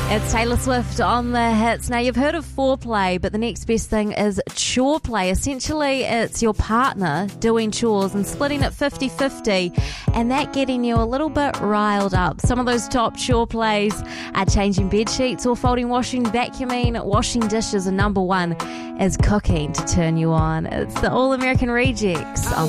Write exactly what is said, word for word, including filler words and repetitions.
It's Taylor Swift on the hits. Now, you've heard of foreplay, but the next best thing is chore play. Essentially, it's your partner doing chores and splitting it fifty-fifty, and that getting you a little bit riled up. Some of those top chore plays are changing bed sheets or folding washing, vacuuming, washing dishes, and number one is cooking to turn you on. It's the All American Rejects on